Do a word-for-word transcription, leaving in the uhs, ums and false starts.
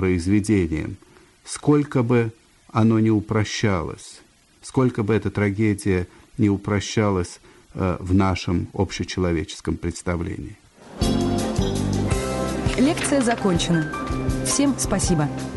произведением, сколько бы оно ни упрощалось, сколько бы эта трагедия не упрощалась э, в нашем общечеловеческом представлении. Лекция закончена. Всем спасибо.